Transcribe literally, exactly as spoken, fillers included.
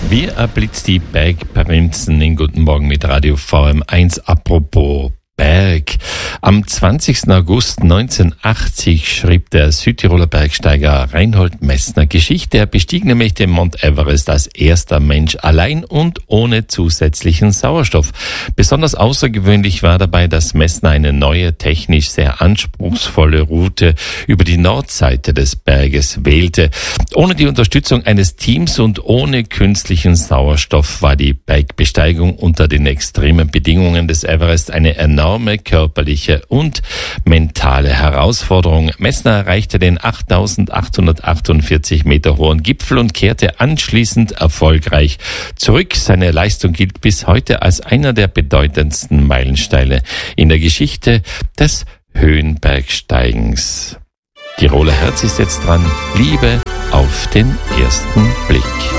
Wie erblitzt die Bergprinzen in Guten Morgen mit Radio V M eins. Apropos Berg. Am zwanzigsten August neunzehnhundertachtzig schrieb der Südtiroler Bergsteiger Reinhold Messner Geschichte. Er bestieg nämlich den Mount Everest als erster Mensch allein und ohne zusätzlichen Sauerstoff. Besonders außergewöhnlich war dabei, dass Messner eine neue, technisch sehr anspruchsvolle Route über die Nordseite des Berges wählte. Ohne die Unterstützung eines Teams und ohne künstlichen Sauerstoff war die Bergbesteigung unter den extremen Bedingungen des Everest eine enorme körperliche und mentale Herausforderung. Messner erreichte den achttausendachthundertachtundvierzig Meter hohen Gipfel und kehrte anschließend erfolgreich zurück. Seine Leistung gilt bis heute als einer der bedeutendsten Meilensteine in der Geschichte des Höhenbergsteigens. Tiroler Herz ist jetzt dran. Liebe auf den ersten Blick.